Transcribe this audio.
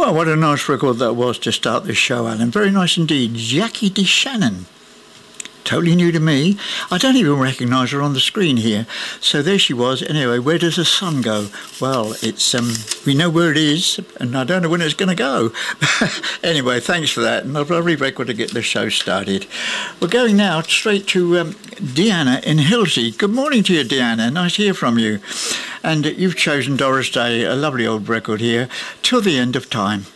Well, what a nice record that was to start this show, Alan. Very nice indeed. Jackie DeShannon. Totally new to me. I don't even recognise her on the screen here. So there she was. Anyway, where does the sun go? Well, it's we know where it is, and I don't know when it's going to go. Anyway, thanks for that. And a lovely record to get the show started. We're going now straight to Deanna in Hilsey. Good morning to you, Deanna. Nice to hear from you. And you've chosen Doris Day, a lovely old record here, Till the End of Time.